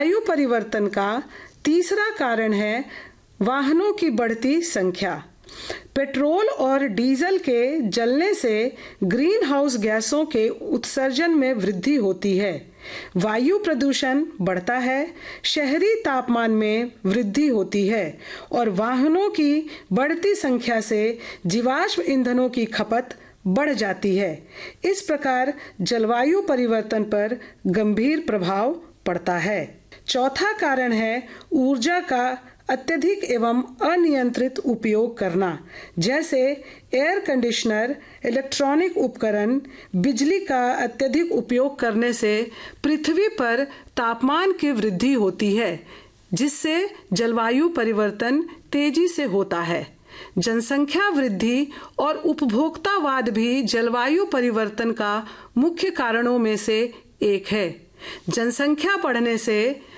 जलवायु परिवर्तन का तीसरा कारण है वाहनों की बढ़ती संख्या। पेट्रोल और डीजल के जलने से ग्रीन हाउस गैसों के उत्सर्जन में वृद्धि होती है, वायु प्रदूषण बढ़ता है, शहरी तापमान में वृद्धि होती है और वाहनों की बढ़ती संख्या से जीवाश्म ईंधनों की खपत बढ़ जाती है। इस प्रकार जलवायु परिवर्तन पर गंभीर प्रभाव पड़ता है। चौथा कारण है ऊर्जा का अत्यधिक एवं अनियंत्रित उपयोग करना, जैसे एयर कंडीशनर, इलेक्ट्रॉनिक उपकरण। बिजली का अत्यधिक उपयोग करने से पृथ्वी पर तापमान की वृद्धि होती है, जिससे जलवायु परिवर्तन तेजी से होता है। जनसंख्या वृद्धि और उपभोक्तावाद भी जलवायु परिवर्तन का मुख्य कारणों में से एक है। जनसंख्या बढ़ने से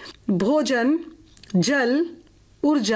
भोजन, जल, ऊर्जा,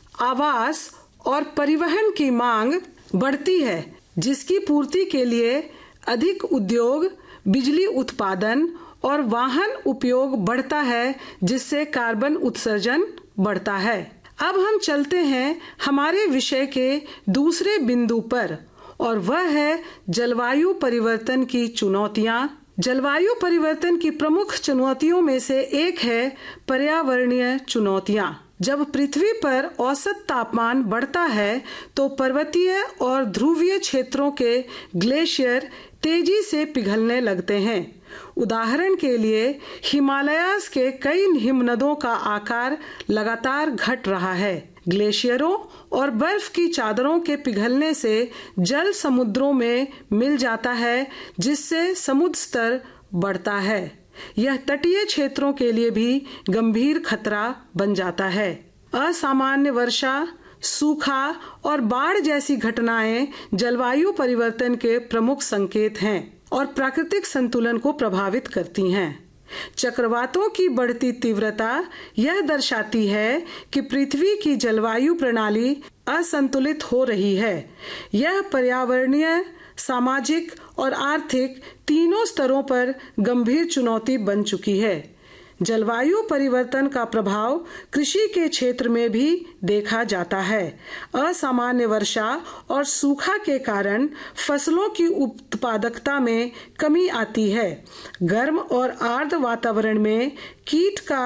आवास और परिवहन की मांग बढ़ती है, जिसकी पूर्ति के लिए अधिक उद्योग, बिजली उत्पादन और वाहन उपयोग बढ़ता है, जिससे कार्बन उत्सर्जन बढ़ता है। अब हम चलते हैं हमारे विषय के दूसरे बिंदु पर, और वह है जलवायु परिवर्तन की चुनौतियां। जलवायु परिवर्तन की प्रमुख चुनौतियों में से एक है पर्यावरणीय चुनौतियां। जब पृथ्वी पर औसत तापमान बढ़ता है तो पर्वतीय और ध्रुवीय क्षेत्रों के ग्लेशियर तेजी से पिघलने लगते हैं। उदाहरण के लिए हिमालयाज के कई हिमनदों का आकार लगातार घट रहा है। ग्लेशियरों और बर्फ की चादरों के पिघलने से जल समुद्रों में मिल जाता है, जिससे समुद्र स्तर बढ़ता है। यह तटीय क्षेत्रों के लिए भी गंभीर खतरा बन जाता है। असामान्य वर्षा, सूखा और बाढ़ जैसी घटनाएं जलवायु परिवर्तन के प्रमुख संकेत हैं और प्राकृतिक संतुलन को प्रभावित करती हैं। चक्रवातों की बढ़ती तीव्रता यह दर्शाती है कि पृथ्वी की जलवायु प्रणाली असंतुलित हो रही है। यह पर्यावरणीय, सामाजिक और आर्थिक तीनों स्तरों पर गंभीर चुनौती बन चुकी है। जलवायु परिवर्तन का प्रभाव कृषि के क्षेत्र में भी देखा जाता है। असामान्य वर्षा और सूखा के कारण फसलों की उत्पादकता में कमी आती है। गर्म और आर्द्र वातावरण में कीट का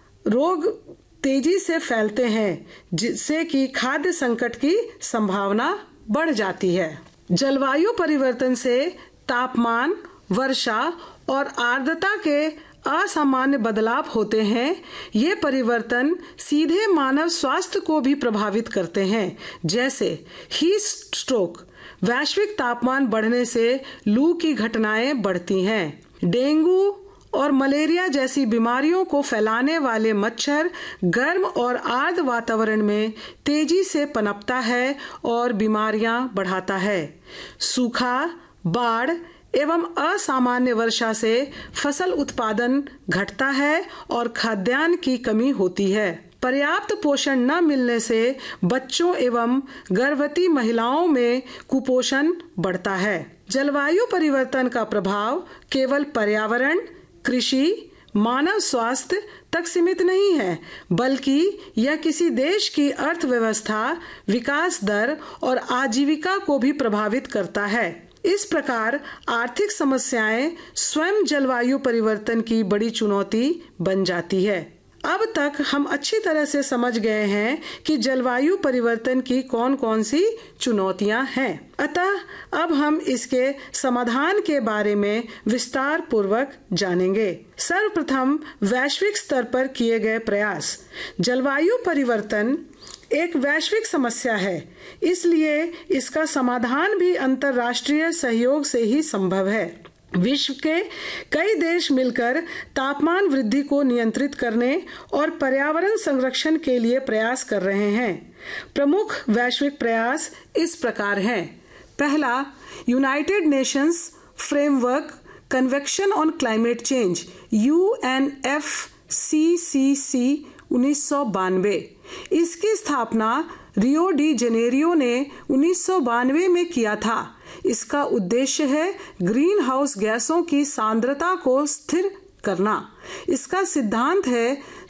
रोग तेजी से फैलते हैं, जिससे कि खाद्य संकट की संभावना बढ़ जाती है। जलवायु परिवर्तन से तापमान, वर्षा और आर्द्रता के असामान्य बदलाव होते हैं। ये परिवर्तन सीधे मानव स्वास्थ्य को भी प्रभावित करते हैं, जैसे हीट स्ट्रोक। वैश्विक तापमान बढ़ने से लू की घटनाएं बढ़ती हैं। डेंगू और मलेरिया जैसी बीमारियों को फैलाने वाले मच्छर गर्म और आर्द्र वातावरण में तेजी से पनपता है और बीमारियां बढ़ाता है। सूखा, बाढ़ एवं असामान्य वर्षा से फसल उत्पादन घटता है और खाद्यान्न की कमी होती है। पर्याप्त पोषण न मिलने से बच्चों एवं गर्भवती महिलाओं में कुपोषण बढ़ता है। जलवायु परिवर्तन का प्रभाव केवल पर्यावरण, कृषि, मानव स्वास्थ्य तक सीमित नहीं है, बल्कि यह किसी देश की अर्थव्यवस्था, विकास दर और आजीविका को भी प्रभावित करता है। इस प्रकार आर्थिक समस्याएं स्वयं जलवायु परिवर्तन की बड़ी चुनौती बन जाती है। अब तक हम अच्छी तरह से समझ गए हैं कि जलवायु परिवर्तन की कौन कौन सी चुनौतियां हैं। अतः अब हम इसके समाधान के बारे में विस्तार पूर्वक जानेंगे। सर्वप्रथम वैश्विक स्तर पर किए गए प्रयास। जलवायु परिवर्तन एक वैश्विक समस्या है, इसलिए इसका समाधान भी अंतर्राष्ट्रीय सहयोग से ही संभव है। विश्व के कई देश मिलकर तापमान वृद्धि को नियंत्रित करने और पर्यावरण संरक्षण के लिए प्रयास कर रहे हैं। प्रमुख वैश्विक प्रयास इस प्रकार हैं। पहला, United Nations framework convention on climate change UNFCCC 1992। इसकी स्थापना रियो डी जेनेरियो ने 1992 में किया था। इसका उद्देश्य है ग्रीन हाउस गैसों की सांद्रता को स्थिर करना। इसका सिद्धांत है